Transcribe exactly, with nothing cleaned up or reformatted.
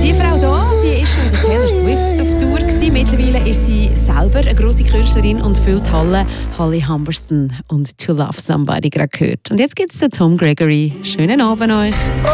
Die Frau hier, die ist schon mit Taylor Swift auf Tour gewesen. Mittlerweile ist sie selber eine grosse Künstlerin und füllt Halle. Holly Humberstone und To Love Somebody gerade gehört. Und jetzt gibt es den Tom Gregory. Schönen Abend euch.